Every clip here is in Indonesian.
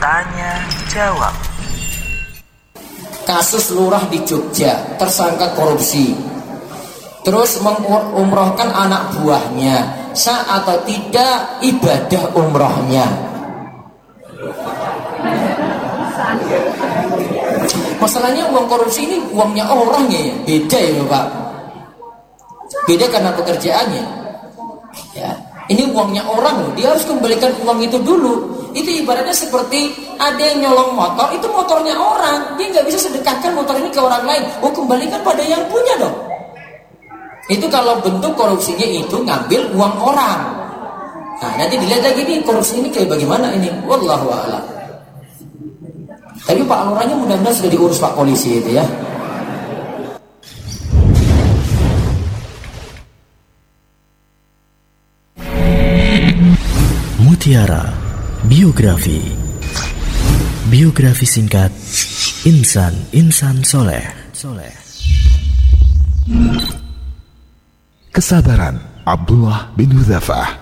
Tanya jawab. Kasus lurah di Jogja tersangka korupsi, terus mengumrohkan anak buahnya, sah atau tidak ibadah umrohnya? Masalahnya uang korupsi ini uangnya orang ya, beda ya Pak. Beda karena pekerjaannya. Ya, ini uangnya orang loh, dia harus kembalikan uang itu dulu. Itu ibaratnya seperti ada yang nyolong motor, itu motornya orang, dia nggak bisa sedekahkan motor ini ke orang lain. Oh, kembalikan pada yang punya dong. Itu kalau bentuk korupsinya itu ngambil uang orang. Nah, nanti dilihat lagi nih korupsi ini kayak bagaimana ini. Wallahu a'lam. Tapi Pak Lurahnya mudah-mudahan sudah diurus Pak polisi itu ya. Mutiara Biografi. Biografi singkat Insan Soleh. Kesabaran Abdullah bin Hudzafah.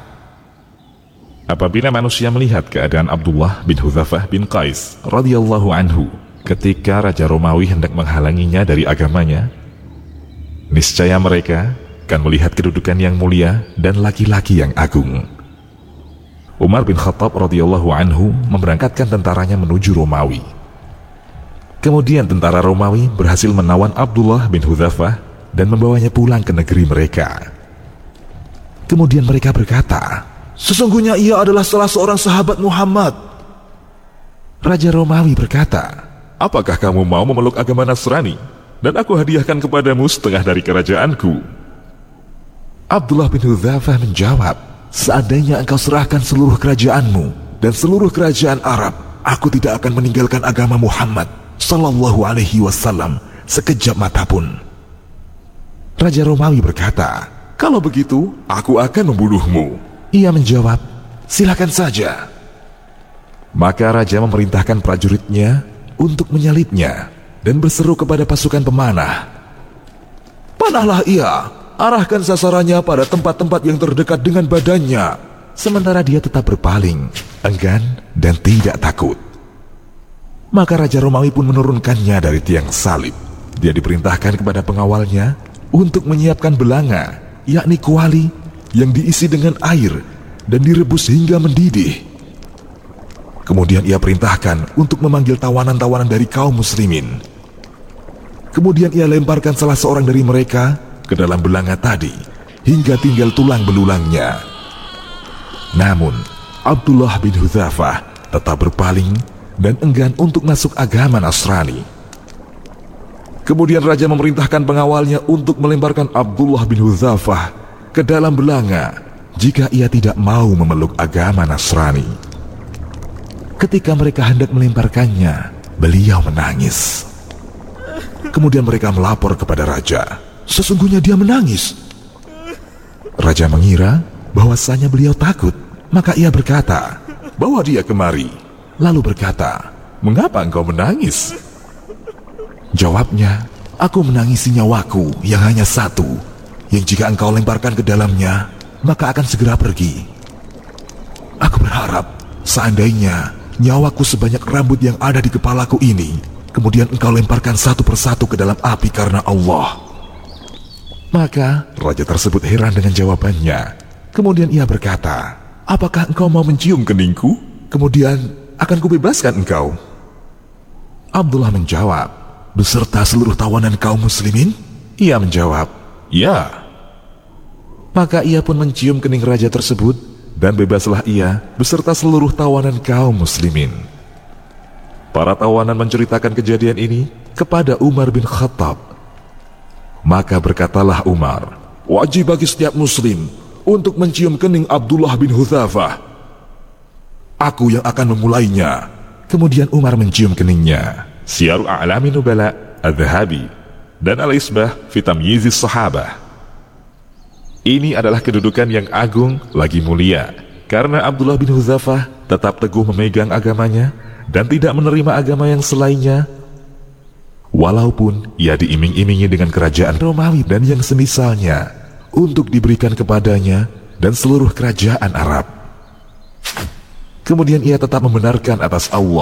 Apabila manusia melihat keadaan Abdullah bin Hudzafah bin Qais radhiyallahu anhu ketika Raja Romawi hendak menghalanginya dari agamanya, niscaya mereka akan melihat kedudukan yang mulia dan laki-laki yang agung. Umar bin Khattab radhiyallahu anhu memberangkatkan tentaranya menuju Romawi. Kemudian tentara Romawi berhasil menawan Abdullah bin Hudzafah dan membawanya pulang ke negeri mereka. Kemudian mereka berkata, "Sesungguhnya ia adalah salah seorang sahabat Muhammad." Raja Romawi berkata, "Apakah kamu mau memeluk agama Nasrani dan aku hadiahkan kepadamu setengah dari kerajaanku?" Abdullah bin Hudzafah menjawab, "Seandainya engkau serahkan seluruh kerajaanmu dan seluruh kerajaan Arab, aku tidak akan meninggalkan agama Muhammad sallallahu alaihi wasallam sekejap mata pun." Raja Romawi berkata, "Kalau begitu, aku akan membunuhmu." Ia menjawab, "Silakan saja." Maka raja memerintahkan prajuritnya untuk menyalibnya dan berseru kepada pasukan pemanah, "Panahlah ia, arahkan sasarannya pada tempat-tempat yang terdekat dengan badannya." Sementara dia tetap berpaling, enggan dan tidak takut. Maka Raja Romawi pun menurunkannya dari tiang salib. Dia diperintahkan kepada pengawalnya untuk menyiapkan belanga, yakni kuali yang diisi dengan air dan direbus hingga mendidih. Kemudian ia perintahkan untuk memanggil tawanan-tawanan dari kaum muslimin. Kemudian ia lemparkan salah seorang dari mereka ke dalam belanga tadi hingga tinggal tulang belulangnya. Namun Abdullah bin Hudzafah tetap berpaling dan enggan untuk masuk agama Nasrani. Kemudian raja memerintahkan pengawalnya untuk melemparkan Abdullah bin Hudzafah ke dalam belanga jika ia tidak mau memeluk agama Nasrani. Ketika mereka hendak melemparkannya, beliau menangis. Kemudian mereka melapor kepada raja, "Sesungguhnya dia menangis." Raja mengira bahwasanya beliau takut, maka ia berkata, "Bawa dia kemari." Lalu berkata, "Mengapa engkau menangis?" Jawabnya, "Aku menangisi nyawaku yang hanya satu, yang jika engkau lemparkan ke dalamnya, maka akan segera pergi. Aku berharap seandainya nyawaku sebanyak rambut yang ada di kepalaku ini, kemudian engkau lemparkan satu persatu ke dalam api karena Allah." Maka raja tersebut heran dengan jawabannya. Kemudian ia berkata, "Apakah engkau mau mencium keningku? Kemudian akan kubebaskan engkau." Abdullah menjawab, "Beserta seluruh tawanan kaum muslimin?" Ia menjawab, "Ya." Maka ia pun mencium kening raja tersebut, dan bebaslah ia beserta seluruh tawanan kaum muslimin. Para tawanan menceritakan kejadian ini kepada Umar bin Khattab. Maka berkatalah Umar, "Wajib bagi setiap muslim untuk mencium kening Abdullah bin Hudzafah. Aku yang akan memulainya." Kemudian Umar mencium keningnya. Syiaru A'lamin Nubala Adz-Dzahabi dan Al-Isbah fi Tamyizis Sahabah. Ini adalah kedudukan yang agung lagi mulia, karena Abdullah bin Hudzafah tetap teguh memegang agamanya dan tidak menerima agama yang selainnya, walaupun ia diiming-imingi dengan kerajaan Romawi dan yang semisalnya untuk diberikan kepadanya dan seluruh kerajaan Arab. Kemudian ia tetap membenarkan atas Allah